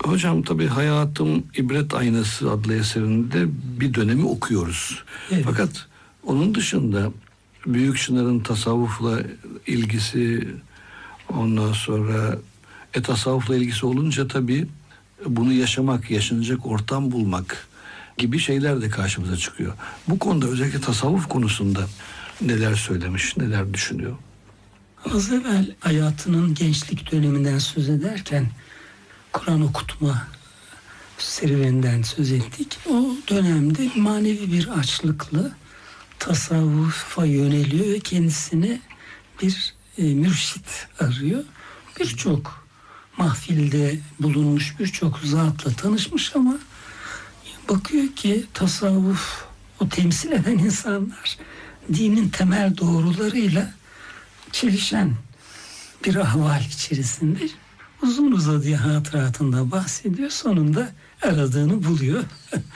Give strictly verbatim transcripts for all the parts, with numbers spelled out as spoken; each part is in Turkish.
Hocam tabii Hayatım İbret Aynası adlı eserinde bir dönemi okuyoruz. Evet. Fakat onun dışında Büyük Çınar'ın tasavvufla ilgisi, ondan sonra e, tasavvufla ilgisi olunca tabii bunu yaşamak, yaşanacak ortam bulmak gibi şeyler de karşımıza çıkıyor. Bu konuda özellikle tasavvuf konusunda neler söylemiş, neler düşünüyor? Az evvel hayatının gençlik döneminden söz ederken Kur'an okutma serüveninden söz ettik. O dönemde manevi bir açlıkla tasavvufa yöneliyor ve kendisine bir e, mürşit arıyor. Birçok mahfilde bulunmuş, birçok zatla tanışmış ama bakıyor ki tasavvuf, o temsil eden insanlar dinin temel doğrularıyla çelişen bir ahval içerisinde. Uzun uzadıya hatıratında bahsediyor. Sonunda aradığını buluyor.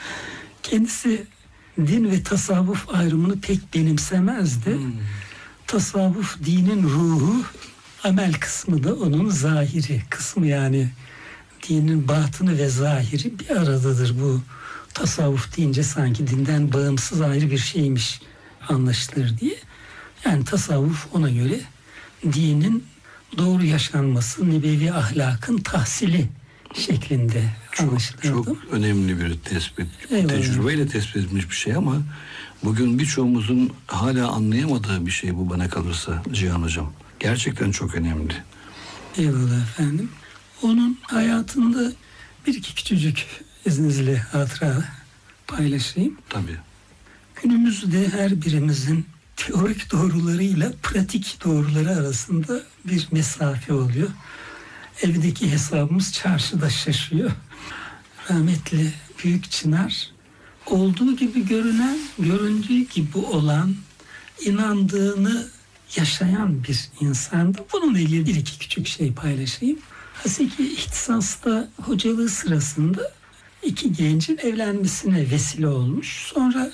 Kendisi din ve tasavvuf ayrımını pek benimsemezdi. Hmm. Tasavvuf dinin ruhu, amel kısmı da onun zahiri kısmı, yani dinin batını ve zahiri bir aradadır. Bu tasavvuf deyince sanki dinden bağımsız ayrı bir şeymiş anlaşılır diye. Yani tasavvuf ona göre dinin doğru yaşanması, nebevi ahlakın tahsili şeklinde anlaşılırdı. Çok, çok önemli bir tespit. Eyvallah. Tecrübeyle tespit edilmiş bir şey ama bugün birçoğumuzun hala anlayamadığı bir şey bu, bana kalırsa Cihan Hocam. Gerçekten çok önemli. Eyvallah efendim. Onun hayatında bir iki küçücük izninizle hatıra paylaşayım. Tabii. Günümüzde her birimizin teorik doğrularıyla pratik doğruları arasında bir mesafe oluyor. Evdeki hesabımız çarşıda şaşıyor. Rahmetli Büyük Çınar, olduğu gibi görünen, göründüğü gibi olan, inandığını yaşayan bir insandı. Bununla ilgili bir iki küçük şey paylaşayım. Haseki ihtisasta hocalığı sırasında iki gencin evlenmesine vesile olmuş. Sonra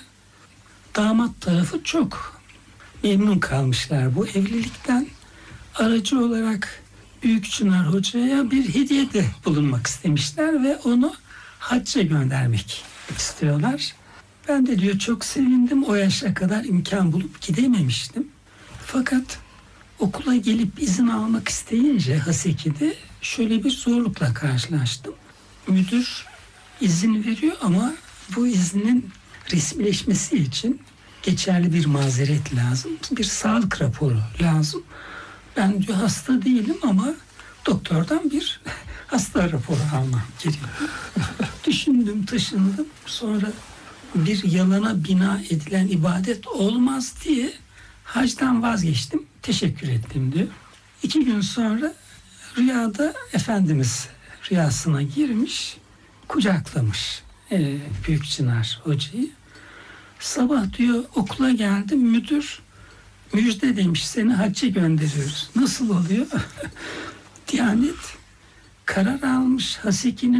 damat tarafı çok memnun kalmışlar bu evlilikten. Aracı olarak Büyük Çınar Hoca'ya bir hediyede bulunmak istemişler ve onu hacca göndermek istiyorlar. Ben de diyor çok sevindim, o yaşa kadar imkan bulup gidememiştim. Fakat okula gelip izin almak isteyince Haseki'de şöyle bir zorlukla karşılaştım. Müdür izin veriyor ama bu iznin resmileşmesi için geçerli bir mazeret lazım. Bir sağlık raporu lazım. Ben diyor hasta değilim ama doktordan bir hasta raporu almam gerekiyor. Düşündüm, taşındım. Sonra bir yalana bina edilen ibadet olmaz diye hacdan vazgeçtim. Teşekkür ettim diyor. İki gün sonra rüyada Efendimiz rüyasına girmiş, kucaklamış e, Büyük Çınar Hoca'yı. Sabah diyor okula geldim, müdür müjde demiş, seni hacca gönderiyoruz. Nasıl oluyor? Diyanet karar almış, Haseki'nin